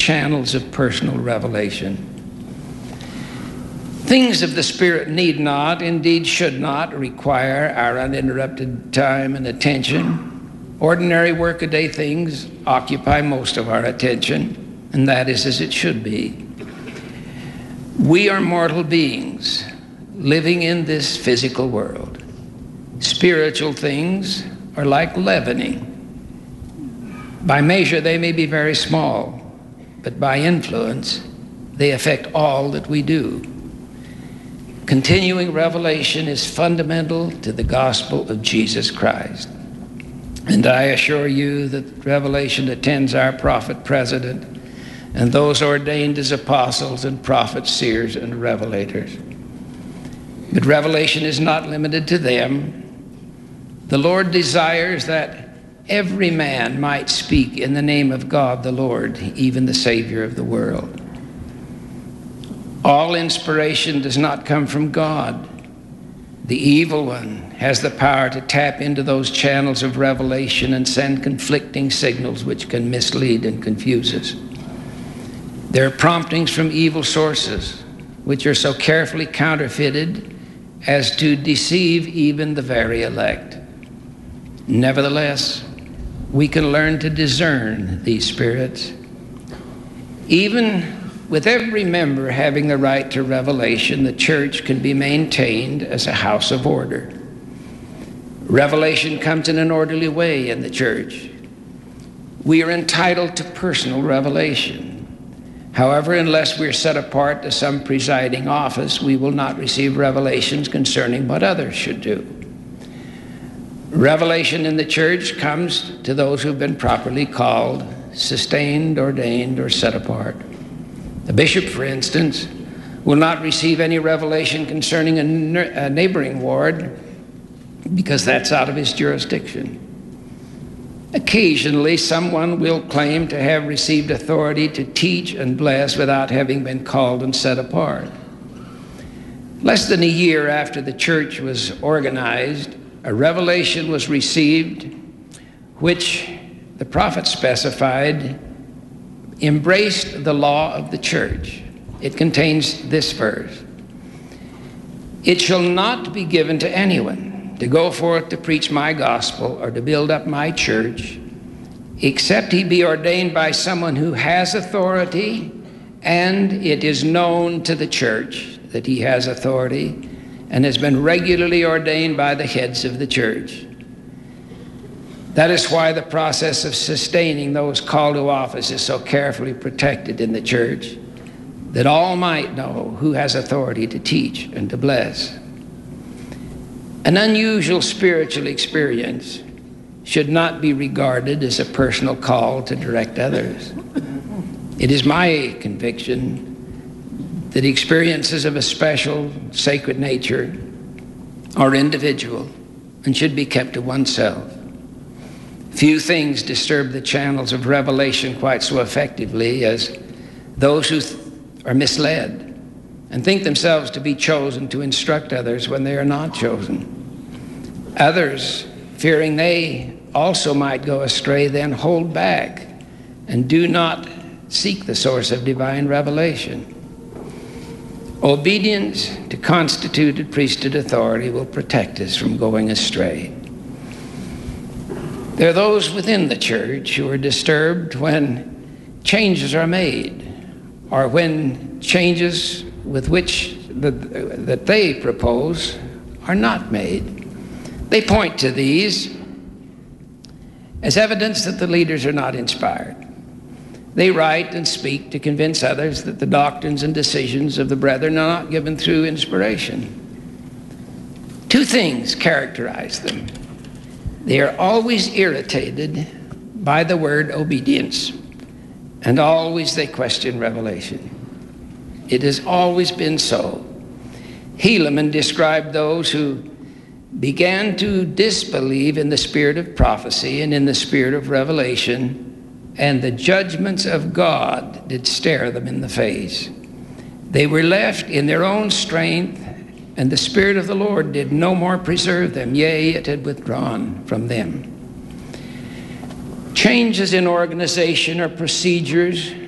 channels of personal revelation. Things of the Spirit need not, indeed should not, require our uninterrupted time and attention. Ordinary workaday things occupy most of our attention, and that is as it should be. We are mortal beings living in this physical world. Spiritual things are like leavening. By measure, they may be very small, but by influence, they affect all that we do. Continuing revelation is fundamental to the gospel of Jesus Christ. And I assure you that revelation attends our prophet, president, and those ordained as apostles and prophets, seers, and revelators. But revelation is not limited to them. The Lord desires that every man might speak in the name of God the Lord, even the Savior of the world. All inspiration does not come from God. The evil one has the power to tap into those channels of revelation and send conflicting signals which can mislead and confuse us. There are promptings from evil sources which are so carefully counterfeited as to deceive even the very elect. Nevertheless, we can learn to discern these spirits. Even with every member having the right to revelation, the church can be maintained as a house of order. Revelation comes in an orderly way in the church. We are entitled to personal revelation. However, unless we're set apart to some presiding office, we will not receive revelations concerning what others should do. Revelation in the church comes to those who've been properly called, sustained, ordained, or set apart. The bishop, for instance, will not receive any revelation concerning a neighboring ward because that's out of his jurisdiction. Occasionally, someone will claim to have received authority to teach and bless without having been called and set apart. Less than a year after the church was organized, a revelation was received which the prophet specified embraced the law of the church. It contains this verse: "It shall not be given to anyone to go forth to preach my gospel or to build up my church, except he be ordained by someone who has authority, and it is known to the church that he has authority and has been regularly ordained by the heads of the church." That is why the process of sustaining those called to office is so carefully protected in the church, that all might know who has authority to teach and to bless. An unusual spiritual experience should not be regarded as a personal call to direct others. It is my conviction that experiences of a special, sacred nature are individual and should be kept to oneself. Few things disturb the channels of revelation quite so effectively as those who are misled and think themselves to be chosen to instruct others when they are not chosen. Others, fearing they also might go astray, then hold back and do not seek the source of divine revelation. Obedience to constituted priesthood authority will protect us from going astray. There are those within the church who are disturbed when changes are made, or when changes with which that they propose are not made. They point to these as evidence that the leaders are not inspired. They write and speak to convince others that the doctrines and decisions of the brethren are not given through inspiration. Two things characterize them. They are always irritated by the word obedience, and always they question revelation. It has always been so. Helaman described those who began to disbelieve in the spirit of prophecy and in the spirit of revelation, and the judgments of God did stare them in the face. They were left in their own strength, and the Spirit of the Lord did no more preserve them. Yea, it had withdrawn from them. Changes in organization or procedures